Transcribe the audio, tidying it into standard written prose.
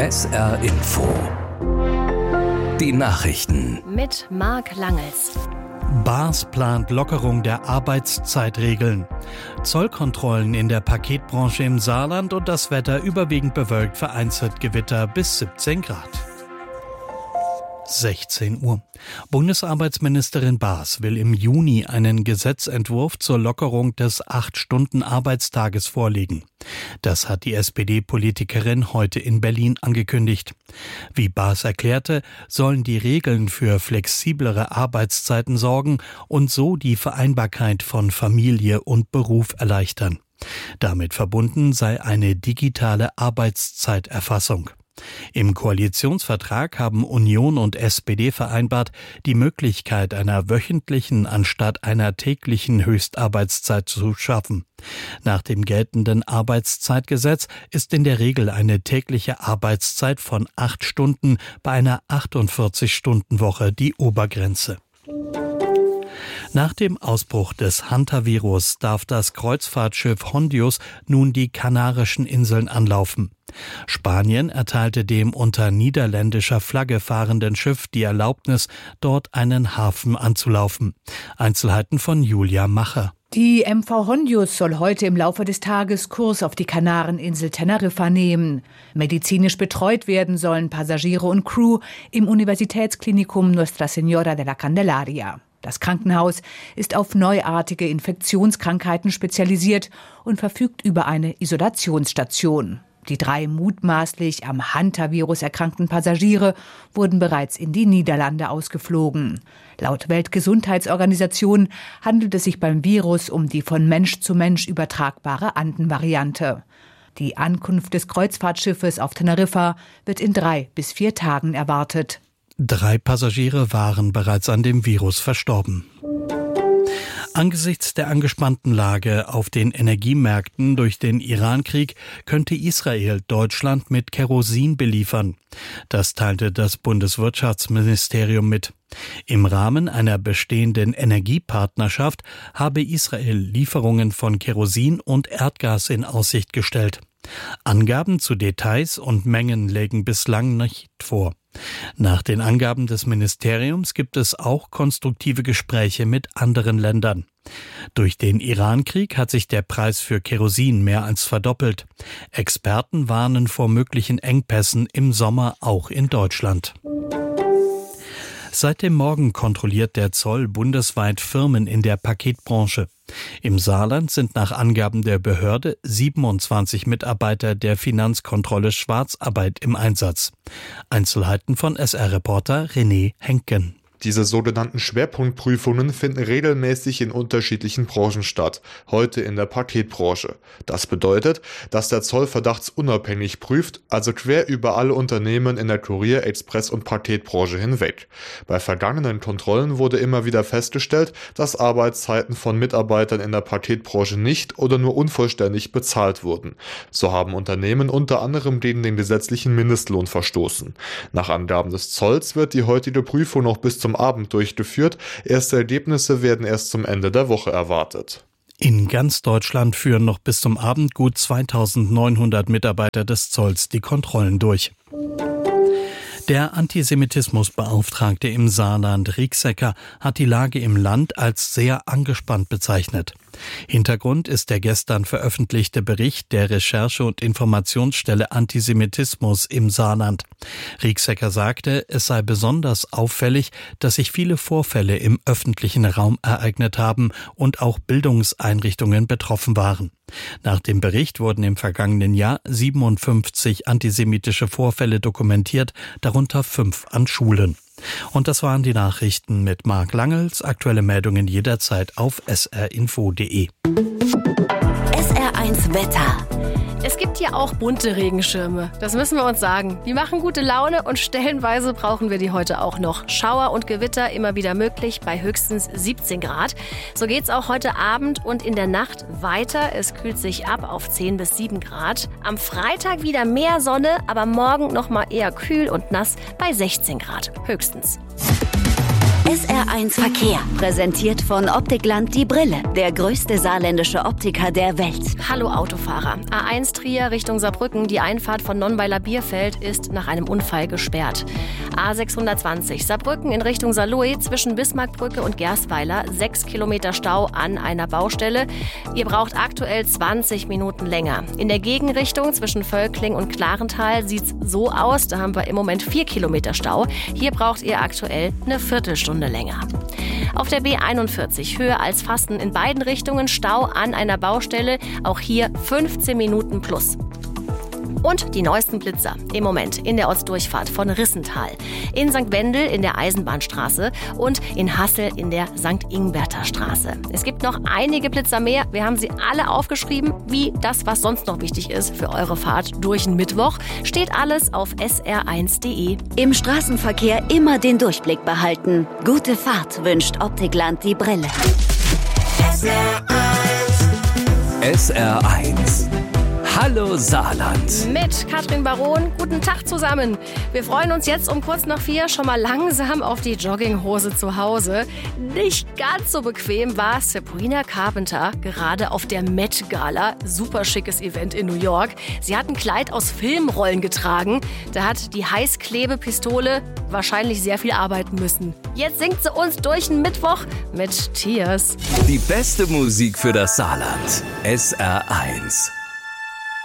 SR Info. Die Nachrichten. Mit Marc Langels. BAS plant Lockerung der Arbeitszeitregeln. Zollkontrollen in der Paketbranche im Saarland und das Wetter überwiegend bewölkt, vereinzelt Gewitter bis 17 Grad. 16 Uhr. Bundesarbeitsministerin Baas will im Juni einen Gesetzentwurf zur Lockerung des 8-Stunden-Arbeitstages vorlegen. Das hat die SPD-Politikerin heute in Berlin angekündigt. Wie Baas erklärte, sollen die Regeln für flexiblere Arbeitszeiten sorgen und so die Vereinbarkeit von Familie und Beruf erleichtern. Damit verbunden sei eine digitale Arbeitszeiterfassung. Im Koalitionsvertrag haben Union und SPD vereinbart, die Möglichkeit einer wöchentlichen anstatt einer täglichen Höchstarbeitszeit zu schaffen. Nach dem geltenden Arbeitszeitgesetz ist in der Regel eine tägliche Arbeitszeit von 8 Stunden bei einer 48-Stunden-Woche die Obergrenze. Nach dem Ausbruch des Hantavirus darf das Kreuzfahrtschiff Hondius nun die Kanarischen Inseln anlaufen. Spanien erteilte dem unter niederländischer Flagge fahrenden Schiff die Erlaubnis, dort einen Hafen anzulaufen. Einzelheiten von Julia Macher. Die MV Hondius soll heute im Laufe des Tages Kurs auf die Kanareninsel Teneriffa nehmen. Medizinisch betreut werden sollen Passagiere und Crew im Universitätsklinikum Nuestra Señora de la Candelaria. Das Krankenhaus ist auf neuartige Infektionskrankheiten spezialisiert und verfügt über eine Isolationsstation. Die 3 mutmaßlich am Hantavirus erkrankten Passagiere wurden bereits in die Niederlande ausgeflogen. Laut Weltgesundheitsorganisation handelt es sich beim Virus um die von Mensch zu Mensch übertragbare Anden-Variante. Die Ankunft des Kreuzfahrtschiffes auf Teneriffa wird in 3 bis 4 Tagen erwartet. 3 Passagiere waren bereits an dem Virus verstorben. Angesichts der angespannten Lage auf den Energiemärkten durch den Irankrieg könnte Israel Deutschland mit Kerosin beliefern. Das teilte das Bundeswirtschaftsministerium mit. Im Rahmen einer bestehenden Energiepartnerschaft habe Israel Lieferungen von Kerosin und Erdgas in Aussicht gestellt. Angaben zu Details und Mengen lägen bislang nicht vor. Nach den Angaben des Ministeriums gibt es auch konstruktive Gespräche mit anderen Ländern. Durch den Irankrieg hat sich der Preis für Kerosin mehr als verdoppelt. Experten warnen vor möglichen Engpässen im Sommer auch in Deutschland. Seit dem Morgen kontrolliert der Zoll bundesweit Firmen in der Paketbranche. Im Saarland sind nach Angaben der Behörde 27 Mitarbeiter der Finanzkontrolle Schwarzarbeit im Einsatz. Einzelheiten von SR-Reporter René Henken. Diese sogenannten Schwerpunktprüfungen finden regelmäßig in unterschiedlichen Branchen statt, heute in der Paketbranche. Das bedeutet, dass der Zoll verdachtsunabhängig prüft, also quer über alle Unternehmen in der Kurier-, Express- und Paketbranche hinweg. Bei vergangenen Kontrollen wurde immer wieder festgestellt, dass Arbeitszeiten von Mitarbeitern in der Paketbranche nicht oder nur unvollständig bezahlt wurden. So haben Unternehmen unter anderem gegen den gesetzlichen Mindestlohn verstoßen. Nach Angaben des Zolls wird die heutige Prüfung noch bis zum Abend durchgeführt. Erste Ergebnisse werden erst zum Ende der Woche erwartet. In ganz Deutschland führen noch bis zum Abend gut 2900 Mitarbeiter des Zolls die Kontrollen durch. Der Antisemitismusbeauftragte im Saarland, Rieksecker, hat die Lage im Land als sehr angespannt bezeichnet. Hintergrund ist der gestern veröffentlichte Bericht der Recherche- und Informationsstelle Antisemitismus im Saarland. Rieksecker sagte, es sei besonders auffällig, dass sich viele Vorfälle im öffentlichen Raum ereignet haben und auch Bildungseinrichtungen betroffen waren. Nach dem Bericht wurden im vergangenen Jahr 57 antisemitische Vorfälle dokumentiert, darunter 5 an Schulen. Und das waren die Nachrichten mit Marc Langels. Aktuelle Meldungen jederzeit auf srinfo.de. SR1 Wetter. Es gibt ja auch bunte Regenschirme, das müssen wir uns sagen. Die machen gute Laune und stellenweise brauchen wir die heute auch noch. Schauer und Gewitter immer wieder möglich bei höchstens 17 Grad. So geht's auch heute Abend und in der Nacht weiter. Es kühlt sich ab auf 10 bis 7 Grad. Am Freitag wieder mehr Sonne, aber morgen noch mal eher kühl und nass bei 16 Grad höchstens. SR1 Verkehr, präsentiert von Optikland Die Brille, der größte saarländische Optiker der Welt. Hallo Autofahrer. A1 Trier Richtung Saarbrücken, die Einfahrt von Nonnweiler-Bierfeld ist nach einem Unfall gesperrt. A620 Saarbrücken in Richtung Saarlouis zwischen Bismarckbrücke und Gerstweiler, 6 Kilometer Stau an einer Baustelle. Ihr braucht aktuell 20 Minuten länger. In der Gegenrichtung zwischen Völkling und Klarental sieht's so aus, da haben wir im Moment 4 Kilometer Stau. Hier braucht ihr aktuell eine Viertelstunde länger. Auf der B41 höher als Fasten in beiden Richtungen, Stau an einer Baustelle, auch hier 15 Minuten plus. Und die neuesten Blitzer im Moment in der Ortsdurchfahrt von Rissental, in St. Wendel in der Eisenbahnstraße und in Hassel in der St. Ingberter Straße. Es gibt noch einige Blitzer mehr. Wir haben sie alle aufgeschrieben, wie das, was sonst noch wichtig ist für eure Fahrt durch den Mittwoch. Steht alles auf sr1.de. Im Straßenverkehr immer den Durchblick behalten. Gute Fahrt wünscht Optikland Die Brille. SR1. Hallo Saarland. Mit Katrin Baron, guten Tag zusammen. Wir freuen uns jetzt um kurz nach 4 schon mal langsam auf die Jogginghose zu Hause. Nicht ganz so bequem war Sabrina Carpenter gerade auf der Met Gala. Super schickes Event in New York. Sie hat ein Kleid aus Filmrollen getragen. Da hat die Heißklebepistole wahrscheinlich sehr viel arbeiten müssen. Jetzt singt sie uns durch den Mittwoch mit Tears. Die beste Musik für das Saarland. SR1.